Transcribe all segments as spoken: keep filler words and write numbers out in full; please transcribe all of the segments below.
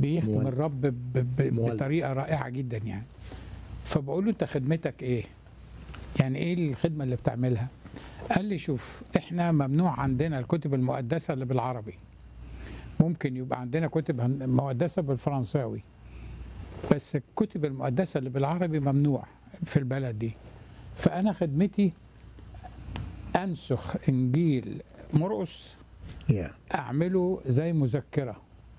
بيخدم مول- الرب ب- ب- مولد. بطريقه رائعه جدا يعني. فبقول له انت خدمتك ايه؟ يعني ايه الخدمه اللي بتعملها؟ قال لي شوف، احنا ممنوع عندنا الكتب المقدسه اللي بالعربي. ممكن يبقى عندنا كتب هن- مقدسه بالفرنساوي، بس الكتب المقدسه اللي بالعربي ممنوع في البلد دي. فانا خدمتي انسخ انجيل مرقس، يا اعمله زي مذكره،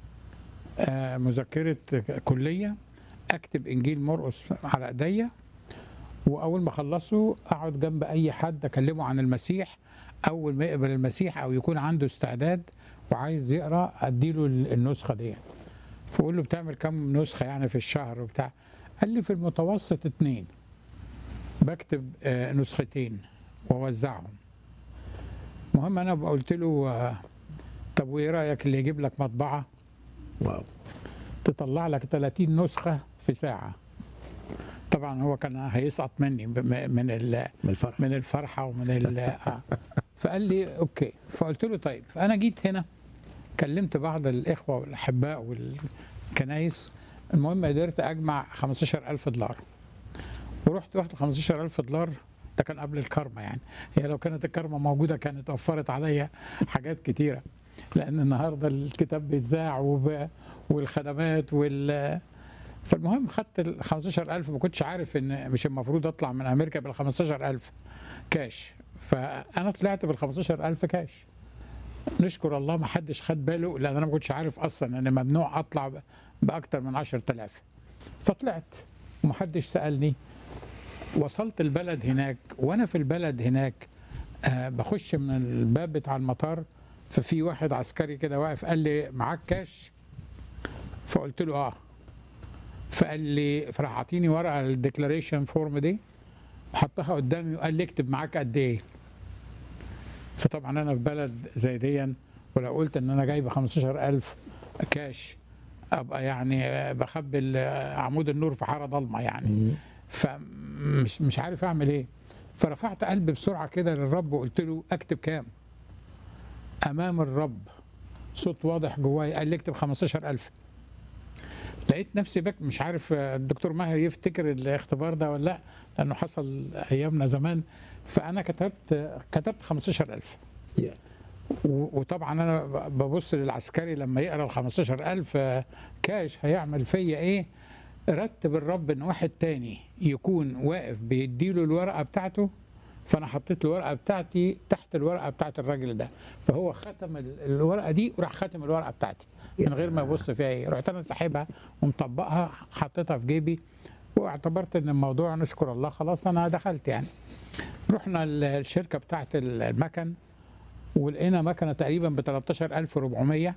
آه، مذكره كليه، اكتب انجيل مرقس على ايديا، واول ما اخلصه اقعد جنب اي حد اكلمه عن المسيح. اول ما يقبل المسيح او يكون عنده استعداد وعايز يقرا اديله النسخه دي. فاقول له بتعمل كم نسخه يعني في الشهر وبتاع؟ قال لي في المتوسط اتنين، بكتب آه، نسختين واوزعهم. المهم انا قلت له آه، طب وايه رايك اللي يجيب لك مطبعه واو. تطلع لك ثلاثين نسخه في ساعه؟ طبعا هو كان هيسقط مني بم- من ال من الفرح. من الفرحه ومن ال آه. فقال لي اوكي. فقلت له طيب. فانا جيت هنا كلمت بعض الاخوه والاحباء والكنايس. المهم قدرت اجمع خمستاشر ألف دولار، ورحت واخد خمستاشر ألف دولار. ده كان قبل الكارما يعني. هي لو كانت الكارما موجوده كانت وفرت عليا حاجات كتيره، لان النهارده الكتاب بيتذاع وب- والخدمات وال فالمهم خدت ال خمستاشر ألف. ما كنتش عارف ان مش المفروض اطلع من امريكا بال خمستاشر ألف كاش، فانا طلعت بال خمستاشر ألف كاش. نشكر الله ما حدش خد باله، لان انا ما كنتش عارف اصلا ان ممنوع اطلع ب- باكتر من عشرة آلاف. فطلعت ومحدش سالني. وصلت البلد هناك، وانا في البلد هناك آه بخش من الباب بتاع المطار، ففي واحد عسكري كده واقف قال لي معاك كاش؟ فقلت له اه. فقال لي فراح عاطيني ورقه الديكلاريشن فورم دي، حطها قدامي وقال لي اكتب معاك قد ايه. فطبعا انا في بلد زي دي، ولو قلت ان انا جايب خمستاشر ألف كاش ابقى يعني بخبي ال- عمود النور في حاره ضلمه يعني. مم. فمش مش عارف اعمل ايه. فرفعت قلبي بسرعه كده للرب وقلت له اكتب كام؟ امام الرب صوت واضح جواي قال لي اكتب خمستاشر ألف. لقيت نفسي بك مش عارف الدكتور ماهر يفتكر الاختبار ده ولا لا، لانه حصل ايامنا زمان. فانا كتبت كتبت خمستاشر ألف. يا و- وطبعا انا ب- ببص للعسكري لما يقرا ال خمستاشر ألف كاش هيعمل فيا ايه. رتب الرب ان واحد تاني يكون واقف بيديله الورقه بتاعته، فانا حطيت الورقه بتاعتي تحت الورقه بتاعت الراجل ده، فهو ختم ال- الورقه دي وراح ختم الورقه بتاعتي من غير ما يبص فيها ايه. رحت انا ساحبها ومطبقها حطيتها في جيبي، واعتبرت ان الموضوع نشكر الله خلاص انا دخلت يعني. رحنا ال- الشركه بتاعت المكن، ولقينا مكنه تقريبا ب تلتاشر ألف وأربعمية،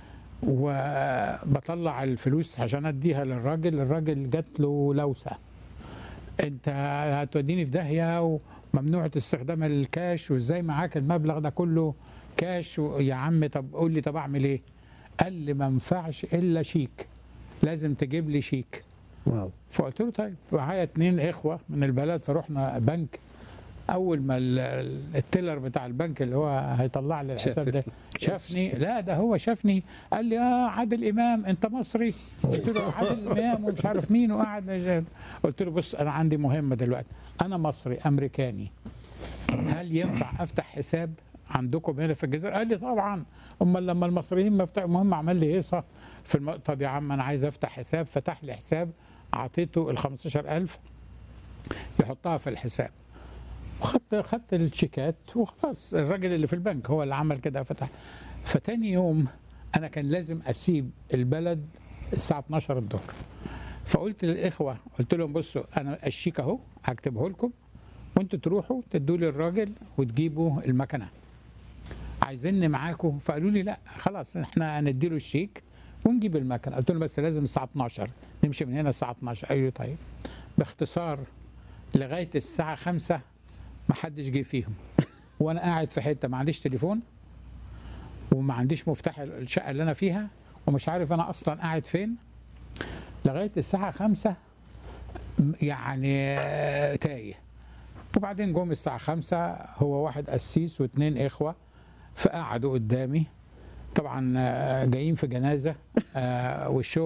وبطلع الفلوس عشان اديها للراجل. الراجل جات له لوسه، انت هتوديني في داهيه وممنوع استخدام الكاش، وازاي معاك المبلغ ده كله كاش؟ يا عم طب قول لي طب اعمل ايه؟ قال لي ما ينفعش الا شيك، لازم تجيب لي شيك. واو. فقلت له طيب. معايا اتنين اخوه من البلد، فرحنا بنك. اول ما ال- ال- التيلر بتاع البنك اللي هو هيطلع لي الحساب ده شافني، لا ده هو شافني قال لي اه عادل امام انت مصري؟ قلت له عادل امام ومش عارف مين وقعد نجد. قلت له بص انا عندي مهمه دلوقتي، انا مصري امريكاني، هل ينفع افتح حساب عندكم هنا في الجزائر؟ قال لي طبعا، امال لما المصريين ما يفتحوا. المهم عمل لي هيصه في الم... طب يا عم انا عايز افتح حساب. فتح لي حساب، اعطيته ال خمستاشر ألف يحطها في الحساب، وخدت خدت الشيكات وخلاص. الراجل اللي في البنك هو اللي عمل كده فتح. فتاني يوم انا كان لازم اسيب البلد الساعه اتناشر الظهر. فقلت للاخوه، قلت لهم بصوا انا الشيك اهو هكتبه لكم، وانتوا تروحوا تدوا لي الراجل وتجيبوا المكنه، عايزيني معاكم؟ فقالوا لي لا خلاص احنا هنديله الشيك ونجيب المكنه. قلت لهم بس لازم الساعه اتناشر نمشي من هنا الساعه اتناشر. قالوا لي طيب. باختصار لغايه الساعه خمسة ما حدش جه فيهم، وانا قاعد في حته ما عنديش تليفون وما عنديش مفتاح الشقه اللي انا فيها، ومش عارف انا اصلا قاعد فين. لغايه الساعه خمسة يعني آه، تايه. وبعدين جم الساعه خمسة هو واحد قسيس واثنين اخوه، فقعدوا قدامي. طبعا آه، جايين في جنازه آه، والشغل